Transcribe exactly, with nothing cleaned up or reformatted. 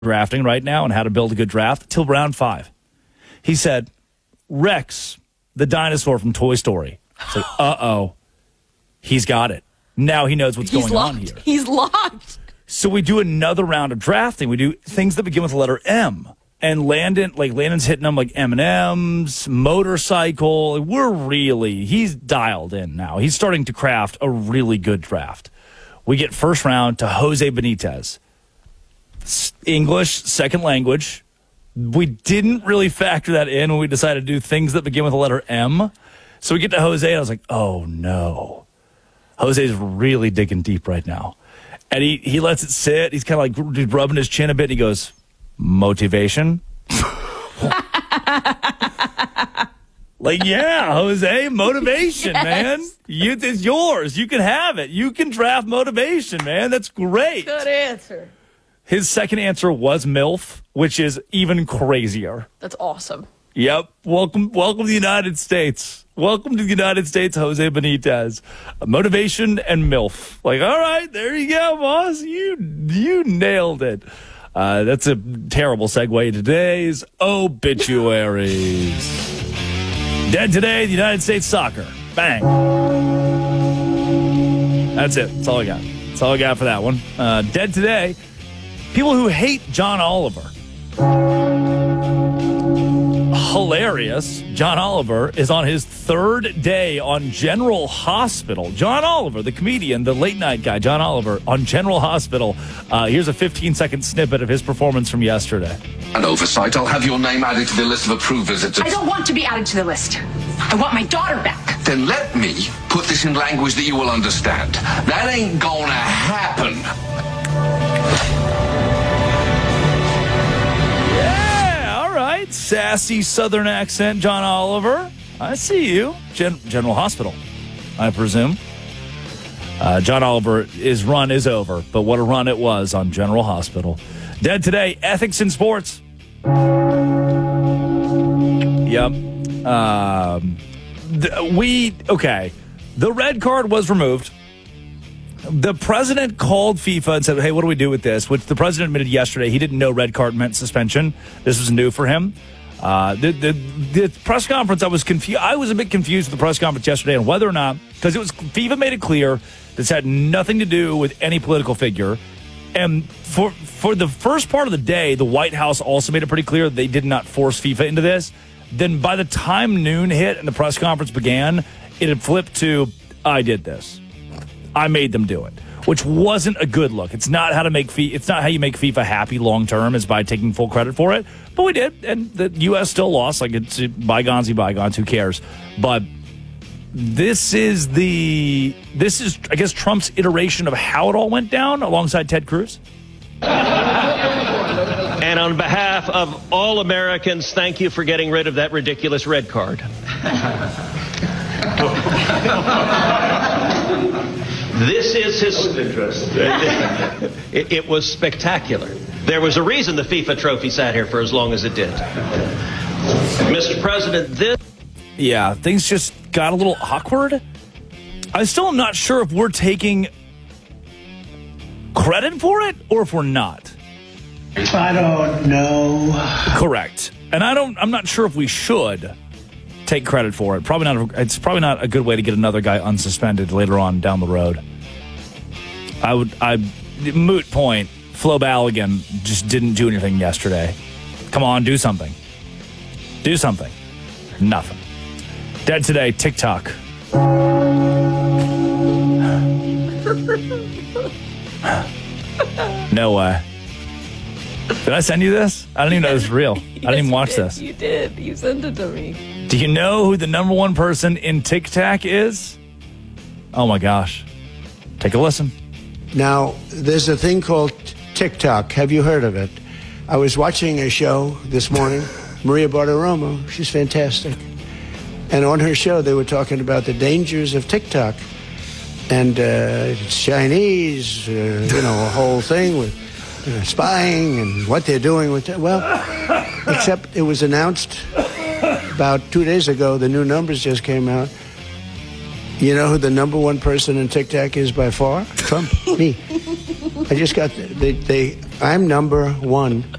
drafting right now and how to build a good draft till round five. He said, Rex, the dinosaur from Toy Story. It's like, uh-oh, he's got it. Now he knows what's He's going locked. on here. He's locked. So we do another round of drafting. We do things that begin with the letter M. And Landon, like Landon's hitting them like M and M's, motorcycle. We're really, he's dialed in now. He's starting to craft a really good draft. We get first round to Jose Benitez. English, second language. We didn't really factor that in when we decided to do things that begin with the letter M. So we get to Jose, and I was like, oh, no. Jose's really digging deep right now. And he, he lets it sit. He's kind of like rubbing his chin a bit. And he goes, motivation? Like, yeah, Jose, motivation, Yes. man. You, it's yours. You can have it. You can draft motivation, man. That's great. Good answer. His second answer was MILF, which is even crazier. That's awesome. Yep. Welcome, welcome to the United States. Welcome to the United States, Jose Benitez. Motivation and MILF. Like, all right, there you go, boss. You you nailed it. Uh, that's a terrible segue to today's obituaries. Dead today, the United States soccer. Bang. That's it. That's all I got. That's all I got for that one. Uh, dead today, people who hate John Oliver. Hilarious. John Oliver is on his third day on General Hospital. John Oliver, the comedian, the late night guy, John Oliver on General Hospital. Uh, here's a fifteen second snippet of his performance from yesterday. An oversight. I'll have your name added to the list of approved visitors. I don't want to be added to the list. I want my daughter back. Then let me put this in language that you will understand. That ain't gonna happen. Sassy Southern accent, John Oliver. I see you. Gen- General Hospital, I presume. Uh, John Oliver, his run is over, but what a run it was on General Hospital. Dead today, ethics in sports. Yep. Um, th- we, okay. The red card was removed. The president called FIFA and said, hey, what do we do with this? Which the president admitted yesterday he didn't know red card meant suspension. This was new for him. Uh, the, the the press conference, I was confused. I was a bit confused with the press conference yesterday on whether or not, because it was FIFA made it clear this had nothing to do with any political figure. And for for the first part of the day, the White House also made it pretty clear they did not force FIFA into this. Then by the time noon hit and the press conference began, it had flipped to, I did this. I made them do it, which wasn't a good look. It's not how to make FIFA, it's not how you make FIFA happy long term is by taking full credit for it. But we did, and the U S still lost. Like, it's bygones be bygones. Who cares? But this is the this is I guess Trump's iteration of how it all went down alongside Ted Cruz. And on behalf of all Americans, thank you for getting rid of that ridiculous red card. This is his. It, it was spectacular. There was a reason the FIFA trophy sat here for as long as it did. Mister President, this. Yeah, things just got a little awkward. I still am not sure if we're taking credit for it or if we're not. I don't know. Correct. And I don't. I'm not sure if we should take credit for it. Probably not. It's probably not a good way to get another guy unsuspended later on down the road. I would. I moot point. Flo Balogun just didn't do anything yesterday. Come on, do something. Do something. Nothing. Dead today. TikTok. No way. Did I send you this? I don't even know this is real. Yes, I didn't even watch you did. this. You did. You sent it to me. Do you know who the number one person in TikTok is? Oh my gosh. Take a listen. Now, there's a thing called TikTok. Have you heard of it? I was watching a show this morning, Maria Bartiromo. She's fantastic. And on her show, they were talking about the dangers of TikTok. And uh, it's Chinese, uh, you know, a whole thing with uh, spying and what they're doing with it. Well, except it was announced about two days ago, the new numbers just came out. You know who the number one person in TikTok is by far? Trump. Me. I just got, they, they, I'm number one